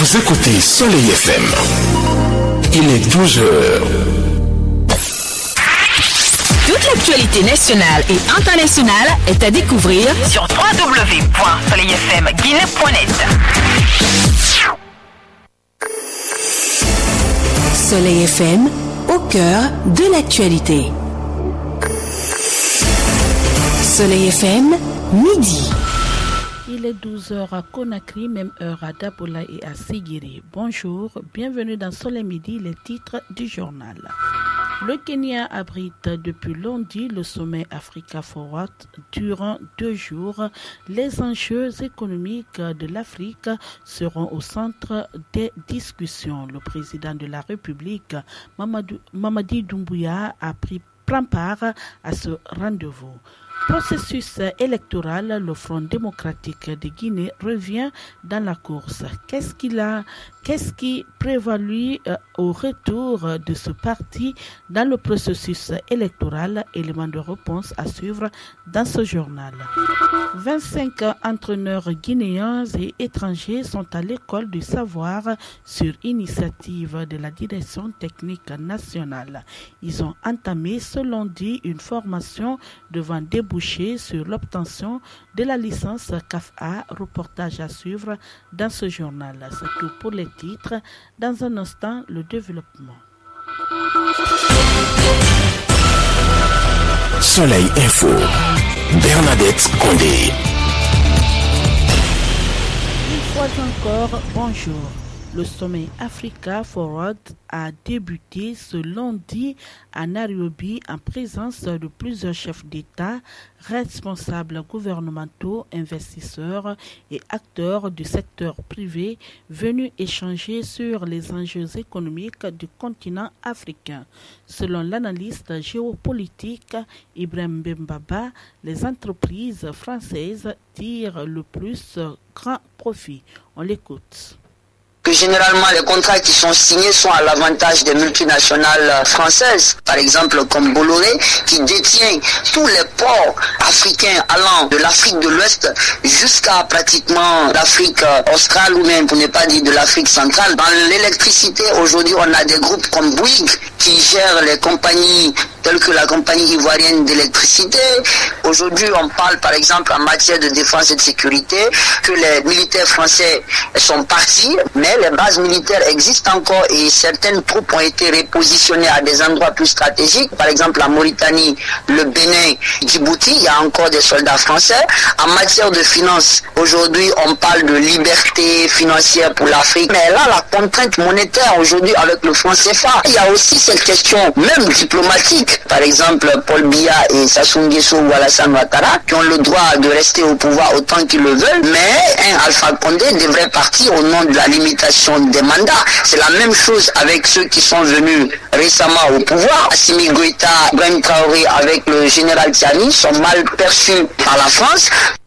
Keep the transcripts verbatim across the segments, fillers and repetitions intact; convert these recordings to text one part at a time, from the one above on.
Vous écoutez Soleil F M. Il est douze heures. Toute l'actualité nationale et internationale est à découvrir sur w w w point soleil f m guinée point net. Soleil F M, au cœur de l'actualité. Soleil F M, midi. Il est douze heures à Conakry, même heure à Dabola et à Ségiri. Bonjour, bienvenue dans Soleil Midi, les titres du journal. Le Kenya abrite depuis lundi le sommet Africa Forward. Durant deux jours, les enjeux économiques de l'Afrique seront au centre des discussions. Le président de la République, Mamadou, Mamadi Doumbouya, a pris prend part à ce rendez-vous. Processus électoral, le Front démocratique de Guinée revient dans la course. Qu'est-ce qu'il a, qu'est-ce qui prévalut euh, au retour de ce parti dans le processus électoral? Élément de réponse à suivre dans ce journal. vingt-cinq entraîneurs guinéens et étrangers sont à l'école du savoir sur initiative de la direction technique nationale. Ils ont entamé ce lundi une formation devant déboucher sur l'obtention de la licence C A F A. Reportage à suivre dans ce journal. C'est tout pour les titres. Dans un instant, le développement. Soleil Info. Bernadette Condé. Une fois encore, bonjour. Le sommet Africa Forward a débuté ce lundi à Nairobi en présence de plusieurs chefs d'État, responsables gouvernementaux, investisseurs et acteurs du secteur privé venus échanger sur les enjeux économiques du continent africain. Selon l'analyste géopolitique Ibrahim Bembaba, les entreprises françaises tirent le plus grand profit. On l'écoute. Que généralement les contrats qui sont signés sont à l'avantage des multinationales françaises, par exemple comme Bolloré, qui détient tous les ports africains allant de l'Afrique de l'Ouest jusqu'à pratiquement l'Afrique australe ou même pour ne pas dire de l'Afrique centrale. Dans l'électricité, aujourd'hui on a des groupes comme Bouygues qui gèrent les compagnies telles que la compagnie ivoirienne d'électricité. Aujourd'hui on parle par exemple en matière de défense et de sécurité que les militaires français sont partis, mais les bases militaires existent encore et certaines troupes ont été repositionnées à des endroits plus stratégiques. Par exemple, la Mauritanie, le Bénin, Djibouti, il y a encore des soldats français. En matière de finances, aujourd'hui, on parle de liberté financière pour l'Afrique. Mais là, la contrainte monétaire aujourd'hui avec le franc C F A, il y a aussi cette question même diplomatique. Par exemple, Paul Biya et Sassou Nguesso ou Alassane Ouattara qui ont le droit de rester au pouvoir autant qu'ils le veulent, mais un Alpha Condé devrait partir au nom de la limitation des mandats. C'est la même chose avec ceux qui sont venus récemment au pouvoir. Assimi Goïta, Ibrahim Traoré avec le général Tiani sont mal perçus par la France.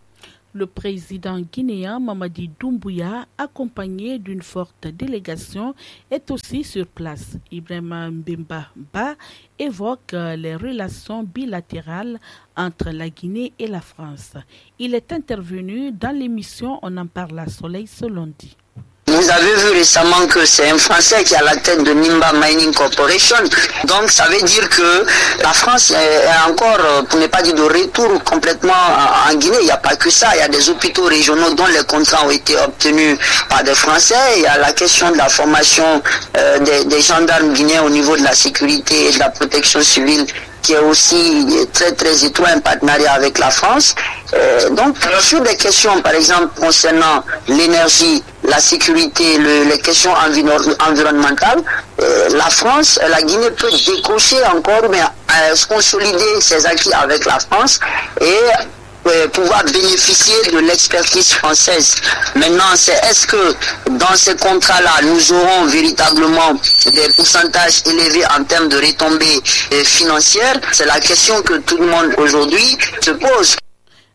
Le président guinéen Mamadi Doumbouya, accompagné d'une forte délégation, est aussi sur place. Ibrahim Bembaba évoque les relations bilatérales entre la Guinée et la France. Il est intervenu dans l'émission On en parle à Soleil ce lundi. Vous avez vu récemment que c'est un Français qui est à la tête de Nimba Mining Corporation. Donc ça veut dire que la France est encore, pour ne pas dire de retour complètement en Guinée. Il n'y a pas que ça. Il y a des hôpitaux régionaux dont les contrats ont été obtenus par des Français. Il y a la question de la formation euh, des, des gendarmes guinéens au niveau de la sécurité et de la protection civile, qui est aussi très très étroit en partenariat avec la France. Euh, donc sur des questions par exemple concernant l'énergie, la sécurité, le, les questions enviro- environnementales, euh, la France, la Guinée peut décrocher encore, mais euh, consolider ses acquis avec la France et euh, pouvoir bénéficier de l'expertise française. Maintenant, c'est est-ce que dans ces contrats-là, nous aurons véritablement des pourcentages élevés en termes de retombées euh, financières? C'est la question que tout le monde aujourd'hui se pose.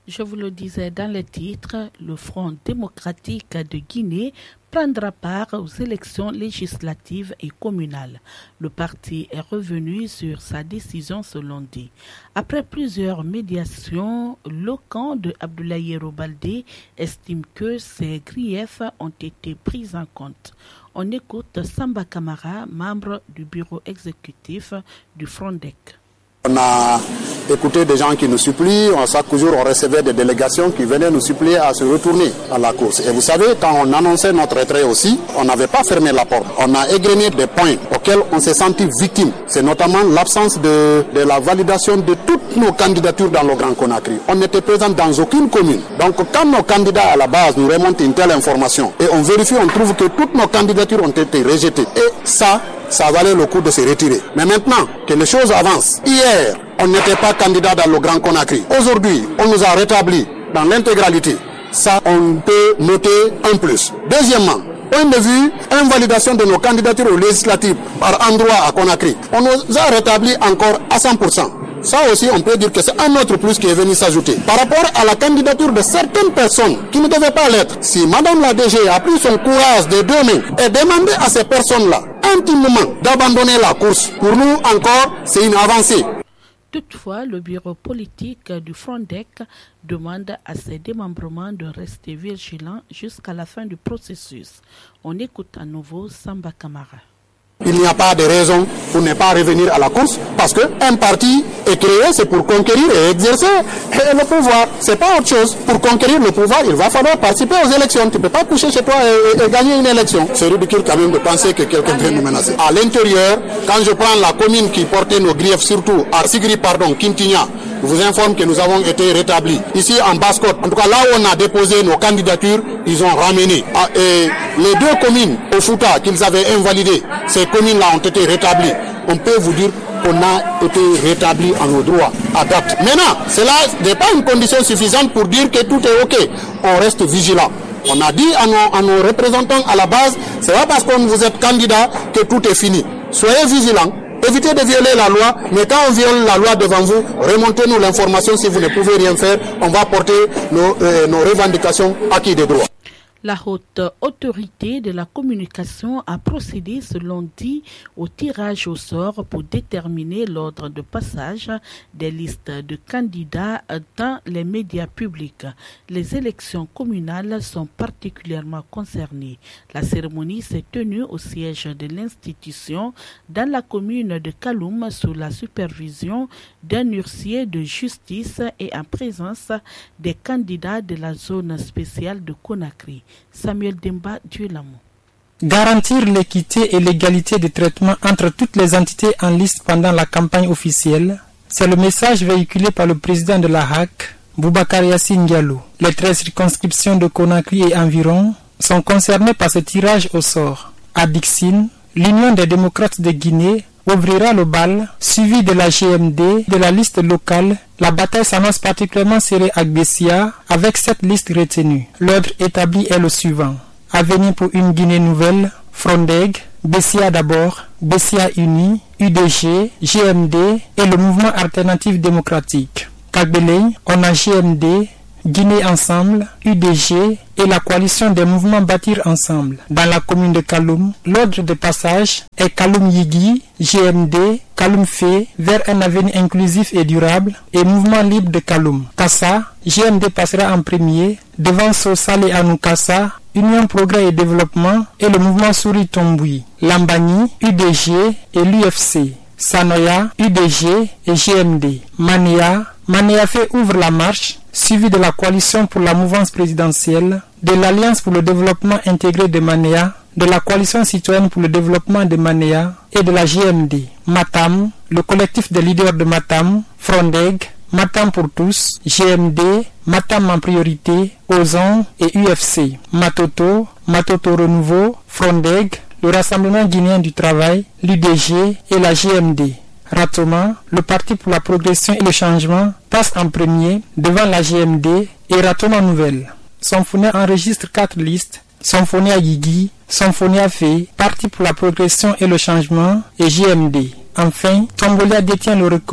Je vous le disais dans les titres, le Front démocratique de Guinée prendra part aux élections législatives et communales. Le parti est revenu sur sa décision ce lundi. Après plusieurs médiations, le camp de Abdoulaye Baldé estime que ces griefs ont été pris en compte. On écoute Samba Kamara, membre du bureau exécutif du Frondec. On a écouté des gens qui nous supplient, chaque jour on recevait des délégations qui venaient nous supplier à se retourner à la course. Et vous savez, quand on annonçait notre retrait aussi, on n'avait pas fermé la porte. On a égrené des points auxquels on s'est senti victime. C'est notamment l'absence de, de la validation de toutes nos candidatures dans le Grand Conakry. On n'était présent dans aucune commune. Donc quand nos candidats à la base nous remontent une telle information et on vérifie, on trouve que toutes nos candidatures ont été rejetées. Et ça, ça valait le coup de se retirer. Mais maintenant que les choses avancent, hier, on n'était pas candidat dans le Grand Conakry. Aujourd'hui, on nous a rétablis dans l'intégralité. Ça, on peut noter un plus. Deuxièmement, point de vue, invalidation de nos candidatures aux législatives par endroit à Conakry. On nous a rétablis encore à cent pour cent. Ça aussi, on peut dire que c'est un autre plus qui est venu s'ajouter. Par rapport à la candidature de certaines personnes qui ne devaient pas l'être, si Madame la D G a pris son courage de deux mains et demandé à ces personnes-là intimement d'abandonner la course, pour nous encore, c'est une avancée. Toutefois, le bureau politique du Frondec demande à ses démembrements de rester vigilants jusqu'à la fin du processus. On écoute à nouveau Samba Kamara. Il n'y a pas de raison pour ne pas revenir à la course parce qu'un parti est créé, c'est pour conquérir et exercer le pouvoir. C'est pas autre chose. Pour conquérir le pouvoir, il va falloir participer aux élections. Tu ne peux pas coucher chez toi et, et, et gagner une élection. C'est ridicule quand même de penser que quelqu'un vient nous menacer. À l'intérieur, quand je prends la commune qui portait nos griefs, surtout à Sigri, pardon, Kintigna, je vous informe que nous avons été rétablis. Ici en Basse-Côte, en tout cas là où on a déposé nos candidatures, ils ont ramené. Ah, et les deux communes au Fouta qu'ils avaient invalidées, ces communes-là ont été rétablies. On peut vous dire qu'on a été rétablis en nos droits à date. Maintenant, cela n'est pas une condition suffisante pour dire que tout est OK. On reste vigilant. On a dit à nos, à nos représentants à la base, c'est pas parce que vous êtes candidat que tout est fini. Soyez vigilants. Évitez de violer la loi, mais quand on viole la loi devant vous, remontez-nous l'information. Si vous ne pouvez rien faire, on va porter nos, euh, nos revendications acquis des droits. La haute autorité de la communication a procédé ce lundi au tirage au sort pour déterminer l'ordre de passage des listes de candidats dans les médias publics. Les élections communales sont particulièrement concernées. La cérémonie s'est tenue au siège de l'institution dans la commune de Kaloum sous la supervision d'un huissier de justice et en présence des candidats de la zone spéciale de Conakry. Samuel Demba Duelamo. Garantir l'équité et l'égalité de traitement entre toutes les entités en liste pendant la campagne officielle, c'est le message véhiculé par le président de la H A C, Boubacar Yassine Diallo. Les treize circonscriptions de Conakry et environ sont concernées par ce tirage au sort. À Dixine, l'Union des démocrates de Guinée ouvrira le bal, suivi de la G M D, de la liste locale. La bataille s'annonce particulièrement serrée à Bessia, avec sept listes retenues. L'ordre établi est le suivant. Avenir pour une Guinée nouvelle, Frondeg, Bessia d'abord, Bessia Uni, U D G, G M D et le mouvement alternatif démocratique. Kagbelei, on a G M D, Guinée Ensemble, U D G et la coalition des mouvements Bâtir Ensemble. Dans la commune de Kaloum, l'ordre de passage est Kaloum Yigi, G M D, Kaloum Fé, vers un avenir inclusif et durable, et Mouvement Libre de Kaloum. Kassa, G M D passera en premier, devant Sosal et Anoukassa, Union Progrès et Développement et le mouvement Souri Tomboui. Lambani, U D G et l'U F C. Sanoya, U D G et G M D. Mania, Maniafé ouvre la marche, suivi de la coalition pour la mouvance présidentielle, de l'Alliance pour le développement intégré de Mania, de la coalition citoyenne pour le développement de Mania et de la G M D. Matam, le collectif des leaders de Matam, Frondeg, Matam pour tous, G M D, Matam en priorité, Ozon et U F C. Matoto, Matoto Renouveau, Frondeg, le Rassemblement guinéen du travail, l'U D G et la G M D. Ratoma, le Parti pour la progression et le changement, passe en premier devant la G M D et Ratoma Nouvelle. Symphonia enregistre quatre listes, Symphonia Yigi, Symphonia Fé, Parti pour la progression et le changement et G M D. Enfin, Tombolia détient le record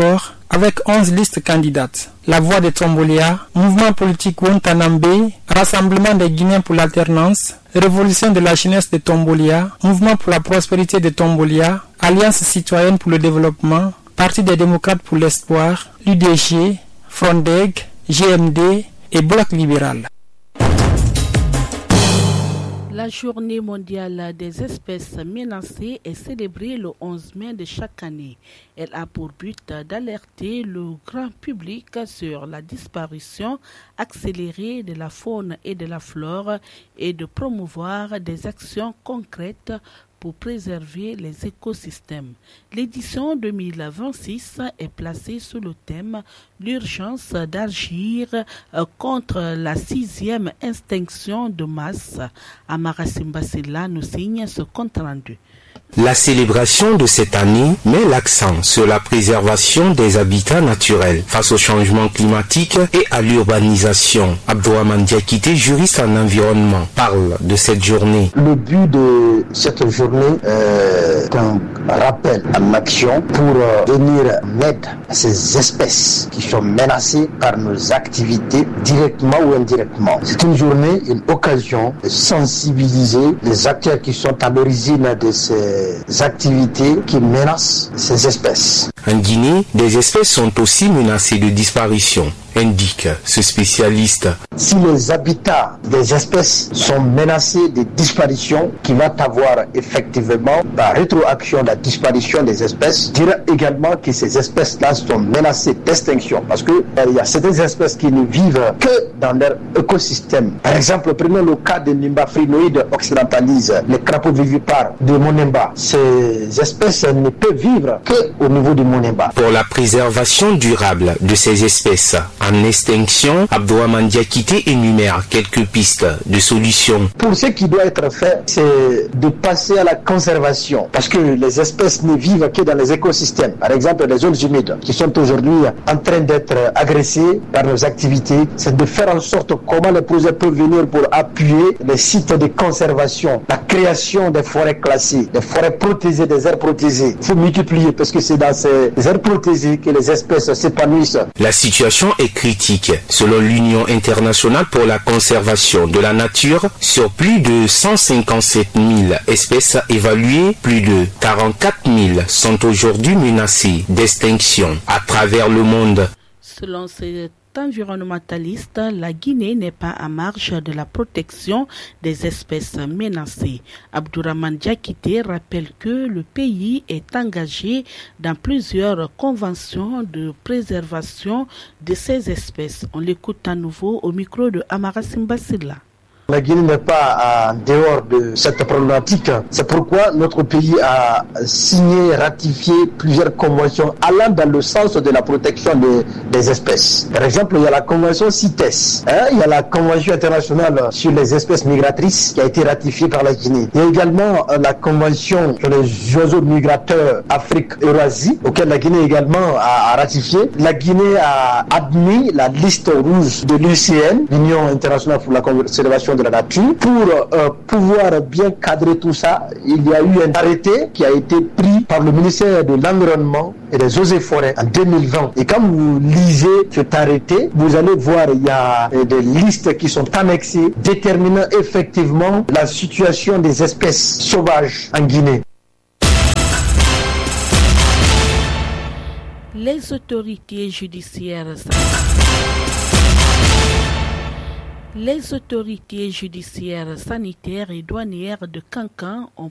avec onze listes candidates. La Voix des Tombolia, Mouvement politique Wantanambe, Rassemblement des Guinéens pour l'alternance, Révolution de la jeunesse de Tombolia, Mouvement pour la prospérité de Tombolia, Alliance citoyenne pour le développement, Parti des démocrates pour l'espoir, l'U D G, Frondeg, G M D et Bloc libéral. La journée mondiale des espèces menacées est célébrée le onze mai de chaque année. Elle a pour but d'alerter le grand public sur la disparition accélérée de la faune et de la flore et de promouvoir des actions concrètes pour préserver les écosystèmes. L'édition deux mille vingt-six est placée sous le thème « L'urgence d'agir contre la sixième extinction de masse ». Amara Simbasila nous signe ce compte rendu. La célébration de cette année met l'accent sur la préservation des habitats naturels face au changement climatique et à l'urbanisation. Abdourahmane Diakité, juriste en environnement, parle de cette journée. Le but de cette journée est un rappel en action pour venir en aide à ces espèces qui sont menacées par nos activités directement ou indirectement. C'est une journée, une occasion de sensibiliser les acteurs qui sont à l'origine de ces activités qui menacent ces espèces. En Guinée, des espèces sont aussi menacées de disparition, indique ce spécialiste. Si les habitats des espèces sont menacés de disparition, qui va avoir effectivement la rétroaction de la disparition des espèces, dira également que ces espèces-là sont menacées d'extinction parce qu'il euh, y a certaines espèces qui ne vivent que dans leur écosystème. Par exemple, prenons le cas de Nimba frinoïde occidentalise, les crapauds vivipares de Monemba. Ces espèces ne peuvent vivre qu'au niveau de Monemba. Pour la préservation durable de ces espèces en extinction, Abdourahmane Diakité énumère quelques pistes de solutions. Pour ce qui doit être fait, c'est de passer à la conservation parce que les espèces ne vivent que dans les écosystèmes. Par exemple, les zones humides qui sont aujourd'hui en train d'être agressées par nos activités, c'est de faire en sorte comment les projets peuvent venir pour appuyer les sites de conservation, la création des forêts classées, des forêts protégées, des aires protégées. Il faut multiplier parce que c'est dans ces aires protégées que les espèces s'épanouissent. La situation est critique. Selon l'Union internationale pour la conservation de la nature, sur plus de cent cinquante-sept mille espèces évaluées, plus de quarante-quatre mille sont aujourd'hui menacées d'extinction à travers le monde. Selon cet environnementaliste, la Guinée n'est pas à marge de la protection des espèces menacées. Abdourahmane Diakité rappelle que le pays est engagé dans plusieurs conventions de préservation de ces espèces. On l'écoute à nouveau au micro de Amara Simbasila. La Guinée n'est pas en dehors de cette problématique. C'est pourquoi notre pays a signé, ratifié plusieurs conventions allant dans le sens de la protection des, des espèces. Par exemple, il y a la convention CITES, hein, il y a la convention internationale sur les espèces migratrices qui a été ratifiée par la Guinée. Il y a également la convention sur les oiseaux migrateurs Afrique-Eurasie, auquel la Guinée également a, a ratifié. La Guinée a admis la liste rouge de l'U C N, l'Union internationale pour la conservation de la nature. Pour euh, pouvoir bien cadrer tout ça, il y a eu un arrêté qui a été pris par le ministère de l'Environnement et des Eaux et Forêts en deux mille vingt. Et quand vous lisez cet arrêté, vous allez voir il y a euh, des listes qui sont annexées déterminant effectivement la situation des espèces sauvages en Guinée. Les autorités judiciaires Les autorités judiciaires, sanitaires et douanières de Kankan ont